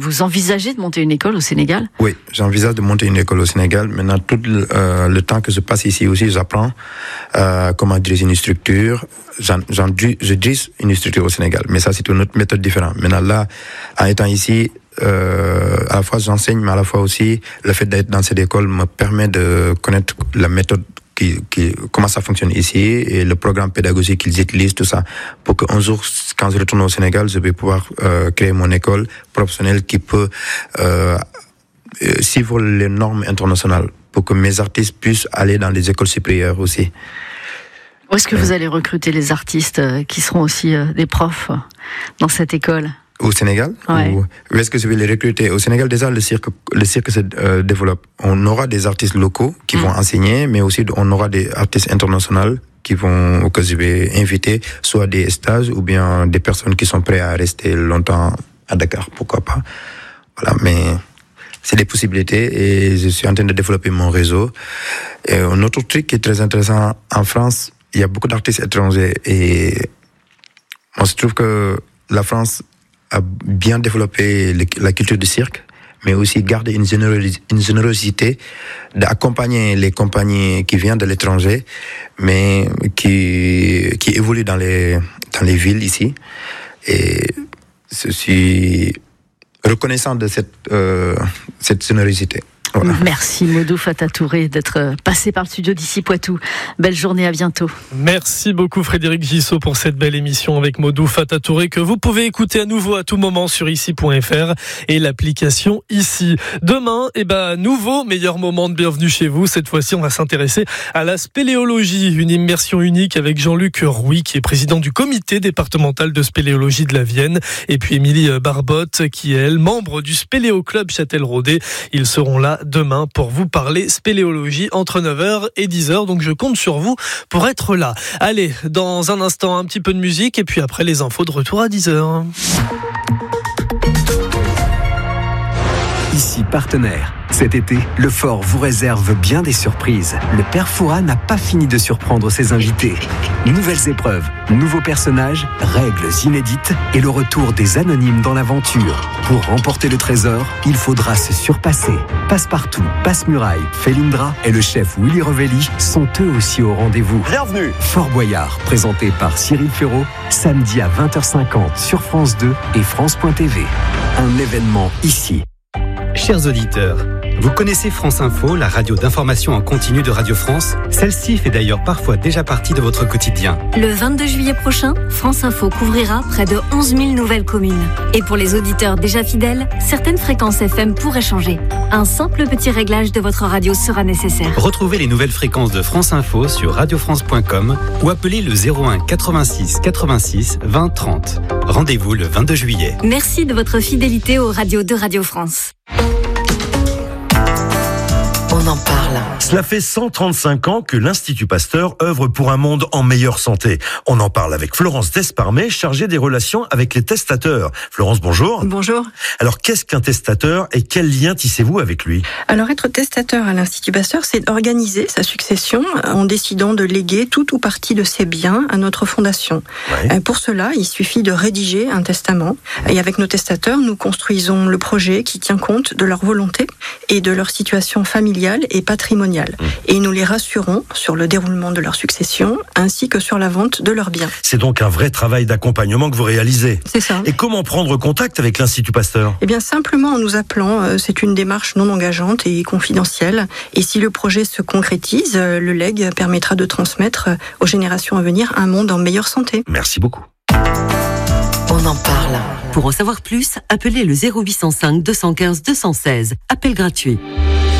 vous envisagez de monter une école au Sénégal ? Oui, j'envisage de monter une école au Sénégal. Maintenant, tout le temps que je passe ici aussi, j'apprends comment diriger une structure. Je dirige une structure au Sénégal, mais ça, c'est une autre méthode différente. Maintenant, là, en étant ici, à la fois j'enseigne, mais à la fois aussi, le fait d'être dans cette école me permet de connaître la méthode comment ça fonctionne ici et le programme pédagogique qu'ils utilisent, tout ça, pour qu'un jour, quand je retourne au Sénégal, je vais pouvoir créer mon école professionnelle qui peut suivre les normes internationales pour que mes artistes puissent aller dans les écoles supérieures aussi. Où est-ce que vous allez recruter les artistes qui seront aussi des profs dans cette école ? Au Sénégal, ouais. Où est-ce que je vais les recruter? Au Sénégal, déjà, le cirque se développe. On aura des artistes locaux qui vont enseigner, mais aussi on aura des artistes internationaux que je vais inviter, soit des stages ou bien des personnes qui sont prêtes à rester longtemps à Dakar, pourquoi pas. Voilà, mais c'est des possibilités et je suis en train de développer mon réseau. Et un autre truc qui est très intéressant, en France, il y a beaucoup d'artistes étrangers et on se trouve que la France a bien développé la culture du cirque, mais aussi garder une générosité d'accompagner les compagnies qui viennent de l'étranger, mais qui évoluent dans les villes ici. Et je suis reconnaissant de cette générosité. Voilà. Merci Modou Fata Touré d'être passé par le studio d'ici Poitou. Belle journée, à bientôt. Merci beaucoup Frédéric Gissot pour cette belle émission avec Modou Fata Touré que vous pouvez écouter à nouveau à tout moment sur ici.fr et l'application Ici. Demain, nouveau meilleur moment de bienvenue chez vous. Cette fois-ci, on va s'intéresser à la spéléologie, une immersion unique avec Jean-Luc Rouy qui est président du comité départemental de spéléologie de la Vienne et puis Émilie Barbotte qui est elle membre du Spéléo Club Châtel-Rodet. Ils seront là demain pour vous parler spéléologie entre 9h et 10h. Donc je compte sur vous pour être là. Allez, dans un instant, un petit peu de musique et puis après les infos de retour à 10h. Ici partenaire. Cet été, le Fort vous réserve bien des surprises. Le Père Fouras n'a pas fini de surprendre ses invités. Nouvelles épreuves, nouveaux personnages, règles inédites et le retour des anonymes dans l'aventure. Pour remporter le trésor, il faudra se surpasser. Passepartout, Passe-Muraille, Felindra et le chef Willy Revelli sont eux aussi au rendez-vous. Bienvenue. Fort Boyard, présenté par Cyril Ferraud, samedi à 20h50 sur France 2 et France.tv. Un événement ici. Chers auditeurs, vous connaissez France Info, la radio d'information en continu de Radio France? Celle-ci fait d'ailleurs parfois déjà partie de votre quotidien. Le 22 juillet prochain, France Info couvrira près de 11 000 nouvelles communes. Et pour les auditeurs déjà fidèles, certaines fréquences FM pourraient changer. Un simple petit réglage de votre radio sera nécessaire. Retrouvez les nouvelles fréquences de France Info sur radiofrance.com ou appelez le 01 86 86 20 30. Rendez-vous le 22 juillet. Merci de votre fidélité aux radios de Radio France. On en parle. Cela fait 135 ans que l'Institut Pasteur œuvre pour un monde en meilleure santé. On en parle avec Florence Desparmet, chargée des relations avec les testateurs. Florence, bonjour. Bonjour. Alors, qu'est-ce qu'un testateur et quel lien tissez-vous avec lui? Alors, être testateur à l'Institut Pasteur, c'est organiser sa succession en décidant de léguer tout ou partie de ses biens à notre fondation. Ouais. Pour cela, il suffit de rédiger un testament. Et avec nos testateurs, nous construisons le projet qui tient compte de leur volonté et de leur situation familiale et patrimoniale. Et nous les rassurons sur le déroulement de leur succession ainsi que sur la vente de leurs biens. C'est donc un vrai travail d'accompagnement que vous réalisez. C'est ça. Et comment prendre contact avec l'Institut Pasteur? Eh bien, simplement en nous appelant. C'est une démarche non engageante et confidentielle. Et si le projet se concrétise, le legs permettra de transmettre aux générations à venir un monde en meilleure santé. Merci beaucoup. On en parle. Pour en savoir plus, appelez le 0805 215 216. Appel gratuit.